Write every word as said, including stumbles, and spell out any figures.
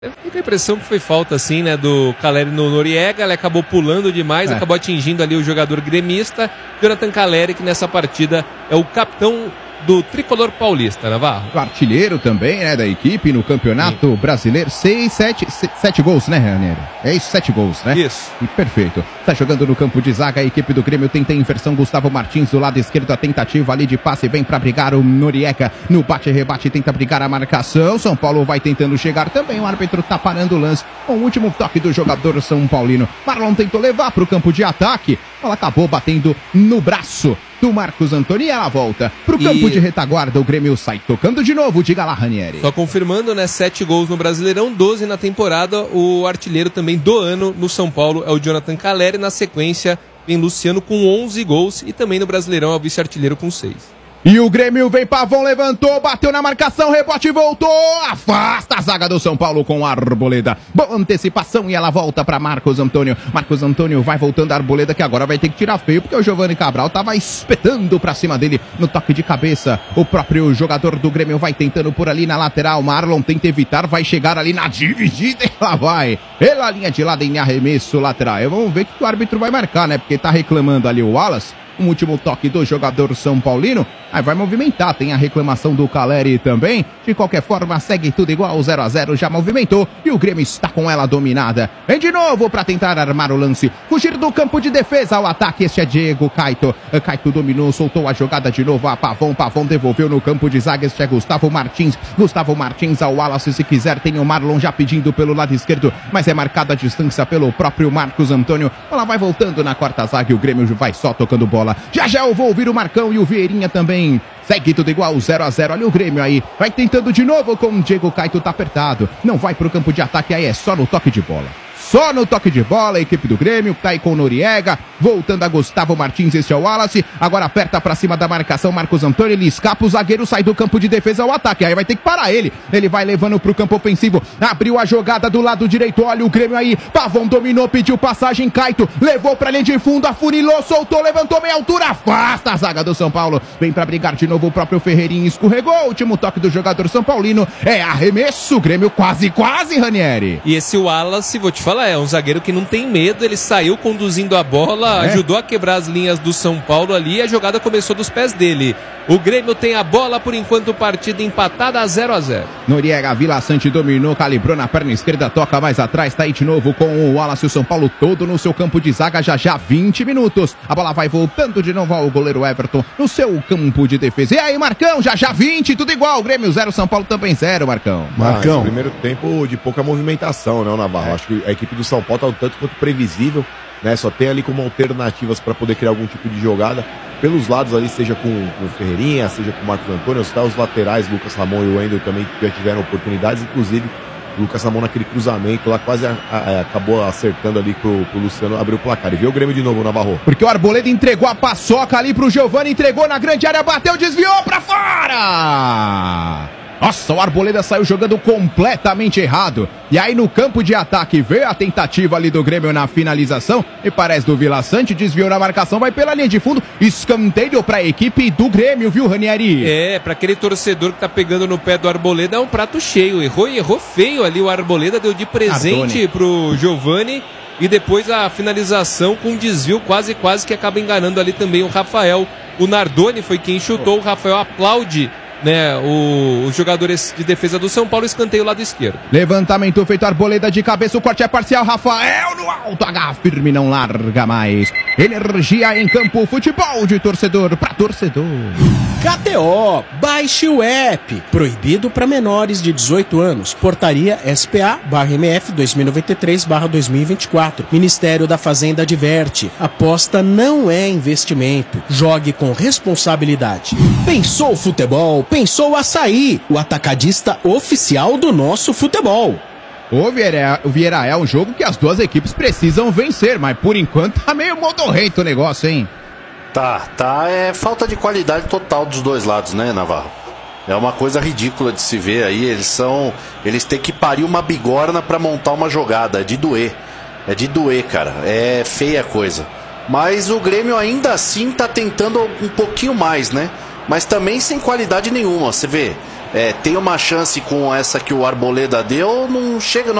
Fica a impressão que foi falta, assim, né, do Caleri no Noriega. Ele acabou pulando demais, é. acabou atingindo ali o jogador gremista. Jonathan Caleri, que nessa partida é o capitão do tricolor paulista, Navarro. O artilheiro também, né, da equipe no campeonato Sim. brasileiro. Seis, sete, sete gols, né, Ranieri? É isso, sete gols, né? Isso. E perfeito. Tá jogando no campo de zaga, a equipe do Grêmio tenta a inversão. Gustavo Martins do lado esquerdo, a tentativa ali de passe, vem pra brigar o Noriega. No bate-rebate, tenta brigar a marcação. São Paulo vai tentando chegar também. O árbitro tá parando o lance. O último toque do jogador São Paulino. Marlon tentou levar pro campo de ataque. Ela acabou batendo no braço do Marcos Antônio e ela volta pro campo e... de retaguarda. O Grêmio sai tocando de novo, diga lá, Ranieri. Só confirmando, né, sete gols no Brasileirão, doze na temporada. O artilheiro também do ano no São Paulo é o Jonathan Caleri. Na sequência vem Luciano com onze gols e também no Brasileirão é o vice-artilheiro com seis. E o Grêmio vem, Pavão levantou, bateu na marcação, rebote, voltou, afasta a zaga do São Paulo com a Arboleda. Boa antecipação e ela volta para Marcos Antônio. Marcos Antônio vai voltando a Arboleda, que agora vai ter que tirar feio, porque o Giovani Cabral tava espetando para cima dele no toque de cabeça. O próprio jogador do Grêmio vai tentando por ali na lateral. Marlon tenta evitar, vai chegar ali na dividida e ela vai. Pela linha de lado em arremesso lateral. Vamos ver o que o árbitro vai marcar, né? Porque tá reclamando ali o Wallace. Um último toque do jogador São Paulino. Aí vai movimentar, tem a reclamação do Caleri também. De qualquer forma, segue tudo igual, zero a zero, já movimentou. E o Grêmio está com ela dominada. Vem de novo para tentar armar o lance. Fugir do campo de defesa ao ataque, este é Diego Caito. Caito dominou, soltou a jogada de novo a Pavão. Pavão devolveu no campo de zaga, este é Gustavo Martins. Gustavo Martins ao Wallace, se quiser, tem o Marlon já pedindo pelo lado esquerdo. Mas é marcada a distância pelo próprio Marcos Antônio. Ela vai voltando na quarta zaga e o Grêmio vai só tocando bola. Já já eu vou ouvir o Marcão e o Vieirinha também. Segue tudo igual, zero a zero. Olha o Grêmio aí. Vai tentando de novo com o Diego Caito, tá apertado. Não vai pro campo de ataque, aí é só no toque de bola. Só no toque de bola, a equipe do Grêmio, tá aí com o Noriega, voltando a Gustavo Martins, este é o Wallace, agora aperta pra cima da marcação, Marcos Antônio, ele escapa, o zagueiro sai do campo de defesa ao ataque, aí vai ter que parar ele, ele vai levando pro campo ofensivo, abriu a jogada do lado direito, olha o Grêmio aí, Pavão dominou, pediu passagem, Caito, levou pra linha de fundo, afunilou, soltou, levantou meia altura, afasta a zaga do São Paulo, vem pra brigar de novo o próprio Ferreirinha, escorregou, último toque do jogador São Paulino, é arremesso, Grêmio quase, quase, Ranieri. E esse Wallace, vou te falar, é um zagueiro que não tem medo, ele saiu conduzindo a bola, é. ajudou a quebrar as linhas do São Paulo ali e a jogada começou dos pés dele. O Grêmio tem a bola, por enquanto partida empatada a zero a zero. Noriega, Vila Sante dominou, calibrou na perna esquerda, toca mais atrás, tá aí de novo com o Wallace, o São Paulo todo no seu campo de zaga, já já vinte minutos. A bola vai voltando de novo ao goleiro Everton no seu campo de defesa. E aí, Marcão, já já vinte, tudo igual, Grêmio zero, São Paulo também zero, Marcão. Marcão. Ah, primeiro tempo de pouca movimentação, né, o Navarro? É. Acho que a equipe do São Paulo tá um tanto quanto previsível, né? Só tem ali como alternativas para poder criar algum tipo de jogada pelos lados ali, seja com, com o Ferreirinha, seja com o Marcos Antônio, está os laterais, Lucas Ramon e o Wendel também já tiveram oportunidades, inclusive o Lucas Ramon naquele cruzamento lá quase a, a, acabou acertando ali pro, pro Luciano abrir o placar. E viu o Grêmio de novo, Navarro. Porque o Arboleda entregou a paçoca ali pro Giovani, entregou na grande área, bateu, desviou pra fora! Nossa, o Arboleda saiu jogando completamente errado. E aí no campo de ataque veio a tentativa ali do Grêmio na finalização. E parece do Vila Sante, desviou na marcação, vai pela linha de fundo. Escanteio pra equipe do Grêmio, viu, Ranieri? É, pra aquele torcedor que tá pegando no pé do Arboleda é um prato cheio. Errou e errou feio ali. O Arboleda deu de presente Ardoni. pro Giovani. E depois a finalização com um desvio quase, quase que acaba enganando ali também o Rafael. O Nardoni foi quem chutou, o Rafael aplaude, né, o, os jogadores de defesa do São Paulo, escanteio lado esquerdo. Levantamento feito, Arboleda de cabeça, o corte é parcial, Rafael no alto, H firme, não larga mais. Energia em campo, futebol de torcedor para torcedor. K T O, baixe o app. Proibido para menores de dezoito anos. Portaria S P A barra M F dois mil e noventa e três barra dois mil e vinte e quatro. Ministério da Fazenda adverte. Aposta não é investimento. Jogue com responsabilidade. Pensou futebol? Pensou Açaí, o atacadista oficial do nosso futebol. O Vieira, o Vieira é um jogo que as duas equipes precisam vencer, mas por enquanto tá meio modorrento o negócio, hein? Tá, tá, é falta de qualidade total dos dois lados, né, Navarro? É uma coisa ridícula de se ver aí, eles são, eles têm que parir uma bigorna pra montar uma jogada, é de doer, é de doer, cara, é feia a coisa. Mas o Grêmio ainda assim tá tentando um pouquinho mais, né? Mas também sem qualidade nenhuma, você vê, é, tem uma chance com essa que o Arboleda deu, não chega,